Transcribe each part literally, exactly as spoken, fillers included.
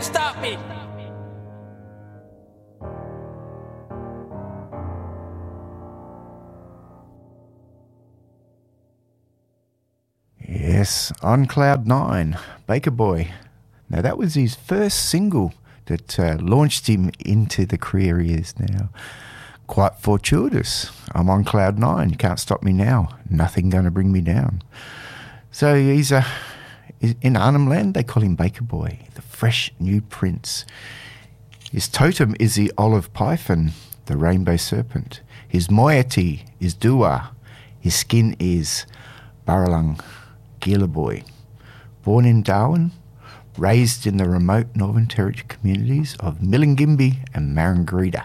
can't stop me. Yes, on Cloud Nine, Baker Boy. Now that was his first single that uh, launched him into the career he is now. Quite fortuitous. I'm on Cloud Nine. You can't stop me now. Nothing going to bring me down. So he's a in Arnhem Land. They call him Baker Boy, the fresh new prince. His totem is the olive python, the rainbow serpent. His moiety is Dua. His skin is Baralung Boy. Born in Darwin, raised in the remote Northern Territory communities of Milingimbi and Marangarita.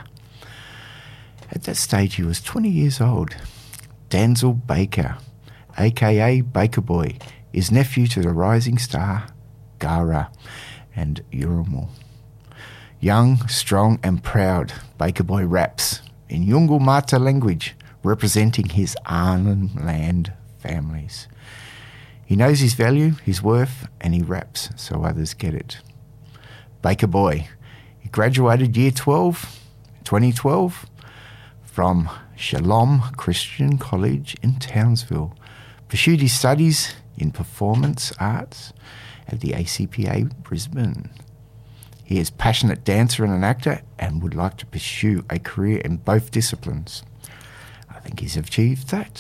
At that stage, he was twenty years old. Danzel Baker, a k a. Baker Boy, is nephew to the rising star Gara and Uramal. Young, strong and proud, Baker Boy raps in Yungal Mata language, representing his Arnhem Land families. He knows his value, his worth, and he raps so others get it. Baker Boy, he graduated year twelve, twenty twelve, from Shalom Christian College in Townsville, pursued his studies in performance arts at the A C P A Brisbane. He is a passionate dancer and an actor and would like to pursue a career in both disciplines. I think he's achieved that.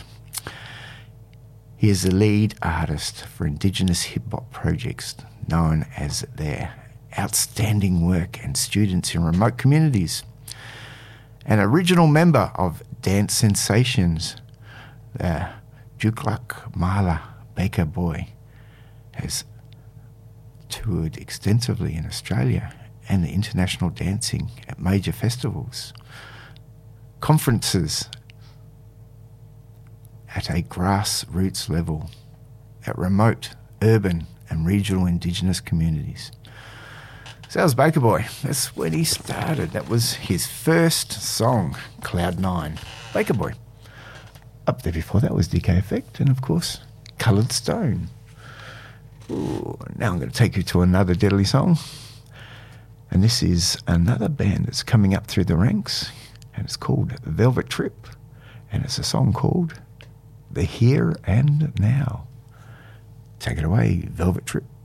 He is the lead artist for Indigenous hip-hop projects known as their Outstanding Work and Students in Remote Communities. An original member of Dance Sensations, the Juklak Mala Baker Boy has toured extensively in Australia and the international dancing at major festivals, conferences at a grassroots level, at remote, urban and regional Indigenous communities. So that was Baker Boy. That's when he started. That was his first song, Cloud Nine. Baker Boy. Up there before that was D K Effect and, of course, Coloured Stone. Ooh, now I'm going to take you to another deadly song. And this is another band that's coming up through the ranks, and it's called Velvet Trip, and it's a song called The Here and Now. Take it away, Velvet Trip.